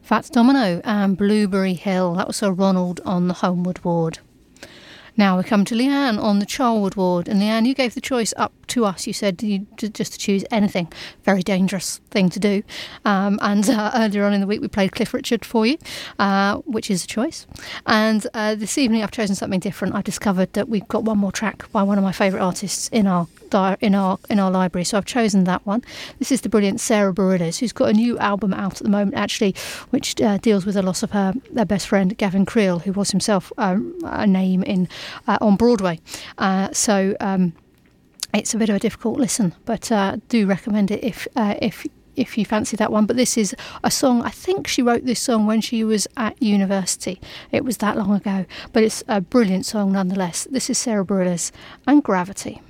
Fats Domino and Blueberry Hill. That was Sir Ronald on the Homeward Ward. Now we come to Leanne on the Charlwood Ward. And Leanne, you gave the choice up to us. You said just to choose anything. Very dangerous thing to do. And earlier on in the week we played Cliff Richard for you, which is a choice. And this evening I've chosen something different. I discovered that we've got one more track by one of my favourite artists in our library, so I've chosen that one. This is the brilliant Sarah Bareilles, who's got a new album out at the moment, actually, which deals with the loss of her best friend Gavin Creel, who was himself a name on Broadway. So it's a bit of a difficult listen, but do recommend it if you fancy that one. But this is a song, I think she wrote this song when she was at university. It was that long ago, but it's a brilliant song nonetheless. This is Sarah Bareilles and Gravity.